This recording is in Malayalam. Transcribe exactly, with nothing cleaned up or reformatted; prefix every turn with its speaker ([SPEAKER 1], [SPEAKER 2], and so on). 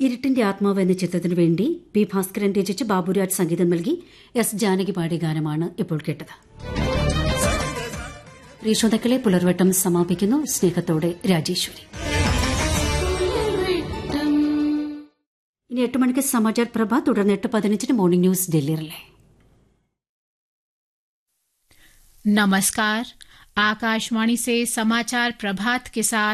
[SPEAKER 1] ഇരുട്ടിന്റെ ആത്മാവ് എന്ന ചിത്രത്തിനു വേണ്ടി പി ഭാസ്കരൻ രചിച്ച് ബാബുരാജ് സംഗീതം നൽകി എസ് ജാനകി പാടിയ ഗാനമാണ് ഇപ്പോൾ കേട്ടത്. ശ്രോതാക്കളെ പുലർവട്ടം സമാപിക്കുന്നു. സ്നേഹത്തോടെ രാജേശ്വരി. ഇനി എട്ട് മണിക്ക് സമാചാർ പ്രഭ, തുടർന്ന് എട്ട് പതിനഞ്ചിന് മോർണിംഗ് ന്യൂസ് दिल्ली रिले.
[SPEAKER 2] नमस्कार, आकाशवाणी से समाचार प्रभात के साथ